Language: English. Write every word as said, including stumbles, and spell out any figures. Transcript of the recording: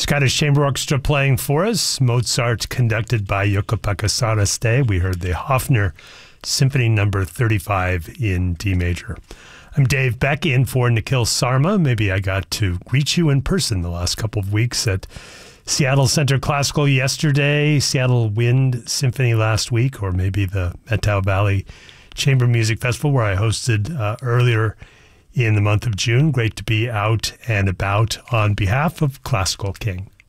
Scottish Chamber Orchestra playing for us. Mozart conducted by Jukka-Pekka Saraste. We heard the Hofner Symphony Number thirty-five in D major. I'm Dave Beck in for Nikhil Sarma. Maybe I got to greet you in person the last couple of weeks at Seattle Center Classical yesterday, Seattle Wind Symphony last week, or maybe the Methow Valley Chamber Music Festival where I hosted uh, earlier in the month of June. Great to be out and about on behalf of Classical King.